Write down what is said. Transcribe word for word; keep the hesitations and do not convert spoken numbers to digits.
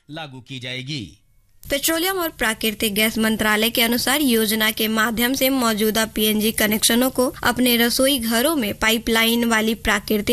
लागू की जाएगी। पेट्रोलियम और प्राकृतिक गैस मंत्रालय के अनुसार योजना के माध्यम से मौजूदा पीएनजी कनेक्शनों को अपने रसोई घरों में पाइपलाइन वाली प्राकृतिक